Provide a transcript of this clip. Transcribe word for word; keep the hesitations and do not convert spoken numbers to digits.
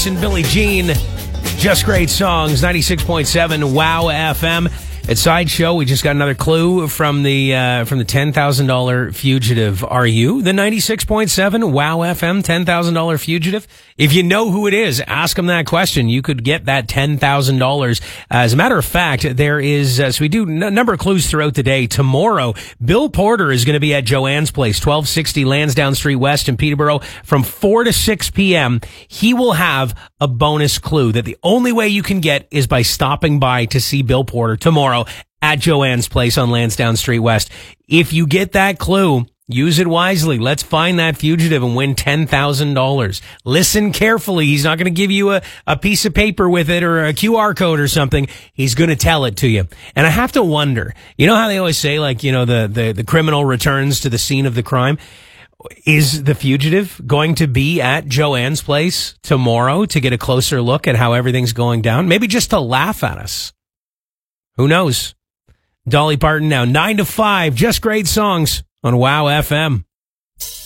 Jackson, Billie Jean. Just great songs. ninety-six point seven Wow F M. At Sideshow, we just got another clue from the uh, from the ten thousand dollars fugitive. Are you the ninety-six point seven Wow F M ten thousand dollars fugitive? If you know who it is, ask them that question. You could get that ten thousand dollars. As a matter of fact, there is, uh, so we do a n- number of clues throughout the day. Tomorrow, Bill Porter is going to be at Joanne's Place, twelve sixty Lansdowne Street West in Peterborough from four to six p.m. He will have a bonus clue that the only way you can get is by stopping by to see Bill Porter tomorrow at Joanne's Place on Lansdowne Street West. If you get that clue, use it wisely. Let's find that fugitive and win ten thousand dollars. Listen carefully. He's not going to give you a, a piece of paper with it or a Q R code or something. He's going to tell it to you. And I have to wonder, you know how they always say, like, you know, the, the, the criminal returns to the scene of the crime? Is the fugitive going to be at Joanne's Place tomorrow to get a closer look at how everything's going down? Maybe just to laugh at us. Who knows? Dolly Parton now, nine to five, just great songs on Wow F M.